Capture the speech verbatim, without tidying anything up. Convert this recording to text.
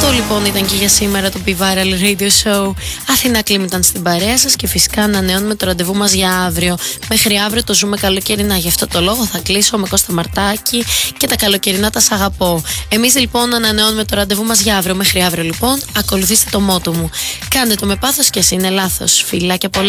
Αυτό λοιπόν ήταν και για σήμερα το Be Viral Radio Show. Αθηνά Κλίμ ήταν στην παρέα σας και φυσικά ανανεώνουμε το ραντεβού μας για αύριο. Μέχρι αύριο το ζούμε καλοκαιρινά. Γι' αυτό το λόγο θα κλείσω με Κώστα Μαρτάκη και τα καλοκαιρινά τα σ' αγαπώ. Εμείς λοιπόν ανανεώνουμε το ραντεβού μας για αύριο. Μέχρι αύριο λοιπόν ακολουθήστε το μότο μου. Κάντε το με πάθος και εσύ είναι λάθος. Φιλάκια πολλά.